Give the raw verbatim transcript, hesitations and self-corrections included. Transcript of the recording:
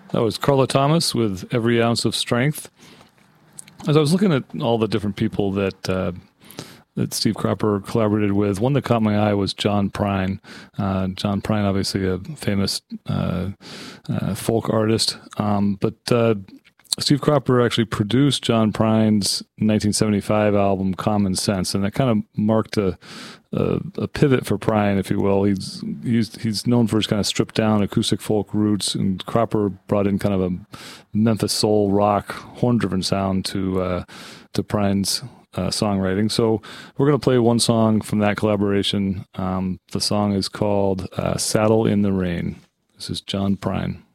That was Carla Thomas with Every Ounce of Strength. As I was looking at all the different people that uh, that Steve Cropper collaborated with, one that caught my eye was John Prine. Uh, John Prine, obviously a famous uh, uh, folk artist, um, but uh, Steve Cropper actually produced John Prine's nineteen seventy-five album Common Sense, and that kind of marked a, a, a pivot for Prine, if you will. He's he's he's known for his kind of stripped down acoustic folk roots, and Cropper brought in kind of a Memphis soul rock horn driven sound to uh, to Prine's uh, songwriting. So we're going to play one song from that collaboration. Um, the song is called uh, "Saddle in the Rain." This is John Prine.